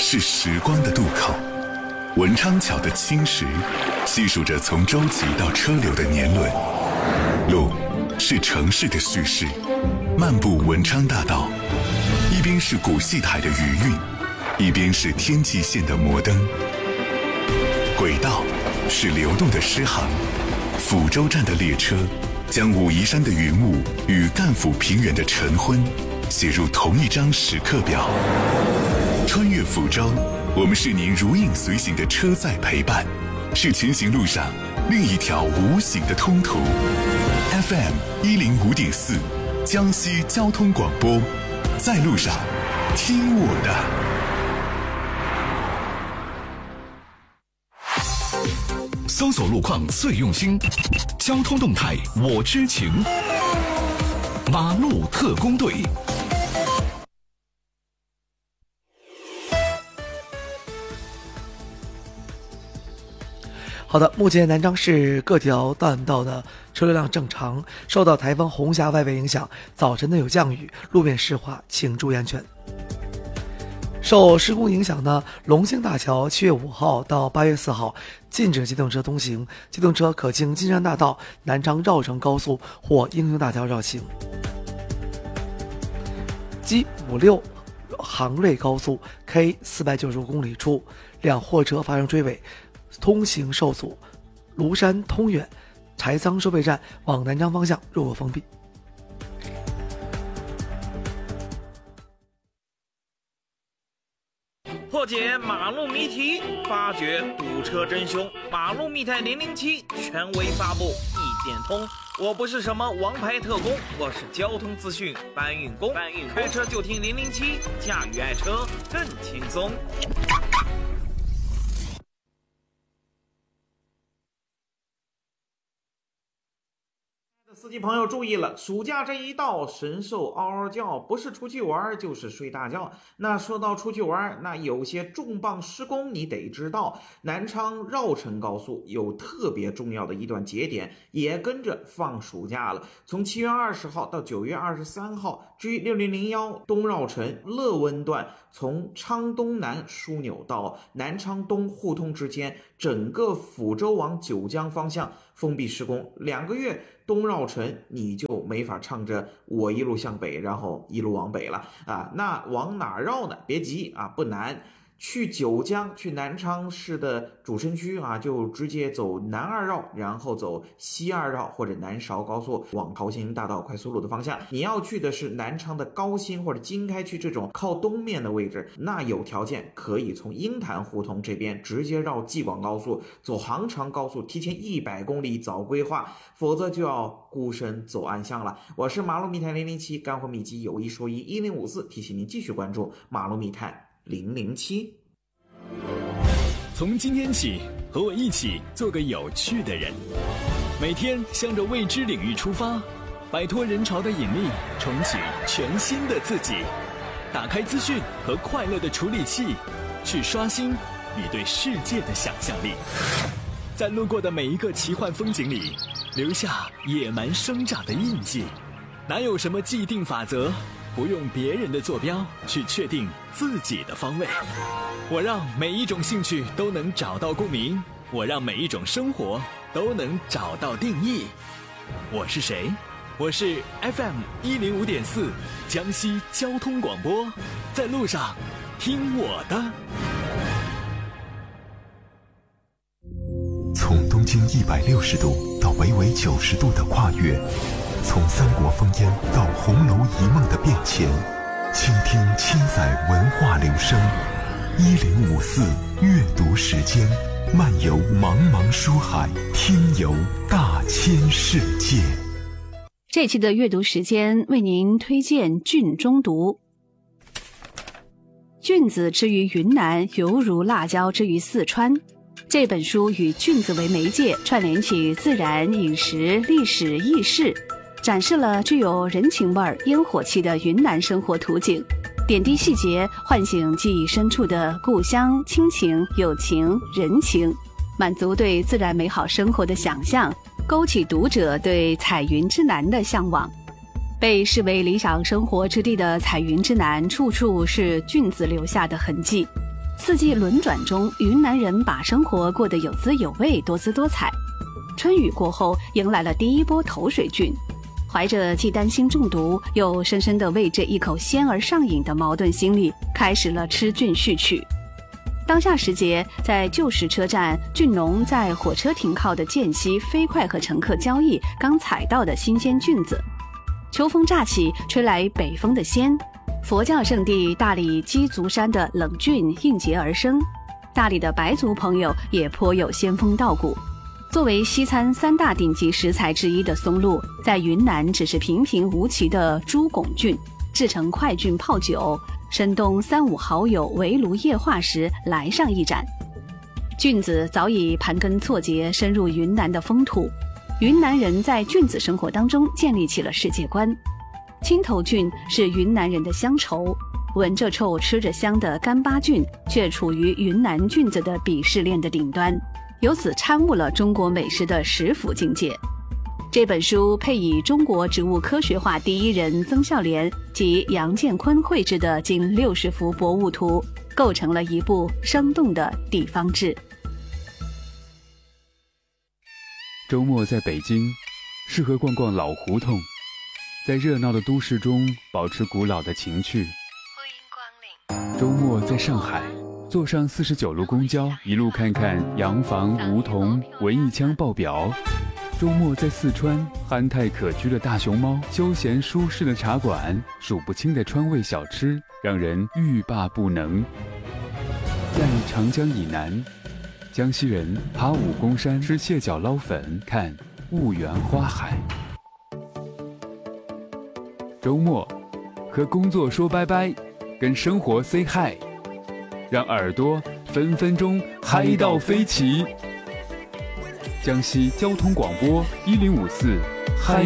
是时光的渡口，文昌桥的青石细数着从舟楫到车流的年轮。路是城市的叙事，漫步文昌大道，一边是古戏台的余韵，一边是天际线的摩登。轨道是流动的诗行，抚州站的列车将武夷山的云雾与赣抚平原的晨昏写入同一张时刻表。穿越抚州，我们是您如影随形的车载陪伴，是前行路上另一条无形的通途。FM 105.4，江西交通广播，在路上，听我的。 搜索路况最用心，交通动态我知情。马路特工队。 好的，目前南昌市各条干道的车流量正常，受到台风红霞外围影响，早晨呢有降雨，路面湿滑，请注意安全。受施工影响呢，龙兴大桥7月5号到8月4号禁止机动车通行，机动车可经金山大道、南昌绕城高速或英雄大桥绕行。G56杭瑞高速 K 495公里处，辆货车发生追尾，通行受阻，庐山通远柴仓收费站往南昌方向入口封闭。 破解马路谜题，发掘堵车真凶。马路密探007权威发布，意见通。我不是什么王牌特工，我是交通资讯搬运工。开车就听007，驾驭爱车更轻松。司机朋友注意了，暑假这一到，神兽嗷嗷叫，不是出去玩就是睡大觉。那说到出去玩，那有些重磅施工你得知道。南昌绕城高速有特别重要的一段节点，也跟着放暑假了。从7月20号到9月23号，G6001东绕城乐温段，从昌东南枢纽到南昌东互通之间，整个抚州往九江方向封闭施工2个月。东绕城你就没法唱着我一路向北，然后一路往北了啊。那往哪绕呢？别急啊，不难。去九江，去南昌市的主城区啊，就直接走南二绕，然后走西二绕或者南韶高速往桃兴大道快速路的方向。你要去的是南昌的高新或者经开区这种靠东面的位置，那有条件可以从鹰潭胡同这边直接绕济广高速，走杭长高速，提前100公里早规划，否则就要孤身走暗巷了。我是马路密探007，干货秘籍有一说一1054，提醒您继续关注马路密探007。 从今天起，和我一起做个有趣的人，每天向着未知领域出发，摆脱人潮的引力，重启全新的自己。打开资讯和快乐的处理器，去刷新你对世界的想象力。在路过的每一个奇幻风景里，留下野蛮生长的印记。哪有什么既定法则？不用别人的坐标去确定自己的方位。我让每一种兴趣都能找到共鸣，我让每一种生活都能找到定义。我是谁？我是 FM 105.4江西交通广播，在路上听我的。 从东经160度到北纬90度的跨越，从三国烽烟到红楼一梦的变迁，倾听千载文化流声。1054阅读时间，漫游茫茫书海，听游大千世界。 这期的阅读时间为您推荐菌中毒。菌子之于云南，犹如辣椒之于四川。这本书以菌子为媒介，串联起自然、饮食、历史、轶事，展示了具有人情味、烟火气的云南生活图景，点滴细节唤醒记忆深处的故乡、亲情、友情、人情，满足对自然美好生活的想象，勾起读者对彩云之南的向往。被视为理想生活之地的彩云之南，处处是菌子留下的痕迹。 四季轮转中，云南人把生活过得有滋有味、多姿多彩。春雨过后，迎来了第一波头水菌。怀着既担心中毒，又深深地为这一口鲜而上瘾的矛盾心理，开始了吃菌序曲。当下时节，在旧时车站，菌农在火车停靠的间隙，飞快和乘客交易刚采到的新鲜菌子。秋风乍起，吹来北风的鲜。佛教圣地大理鸡足山的冷菌应节而生，大理的白族朋友也颇有仙风道骨。作为西餐3大顶级食材之一的松露，在云南只是平平无奇的猪拱菌，制成快菌泡酒，深冬3、5好友围炉夜话时来上一盏。菌子早已盘根错节，深入云南的风土。云南人在菌子生活当中建立起了世界观。青头菌是云南人的乡愁，闻着臭吃着香的干巴菌却处于云南菌子的鄙视链的顶端，由此参悟了中国美食的食腐境界。这本书配以中国植物科学化第一人曾孝濂及杨建坤绘制的近60幅博物图，构成了一部生动的地方志。 周末在北京，适合逛逛老胡同，在热闹的都市中保持古老的情趣。欢迎光临。周末在上海，坐上49路公交，一路看看洋房、梧桐、文艺腔爆表。周末在四川，憨态可掬的大熊猫，休闲舒适的茶馆，数不清的川味小吃，让人欲罢不能。在长江以南，江西人爬武功山吃蟹脚捞粉，看婺源花海。周末和工作说拜拜，跟生活 say hi， 让耳朵分分钟嗨到飞起。江西交通广播1054嗨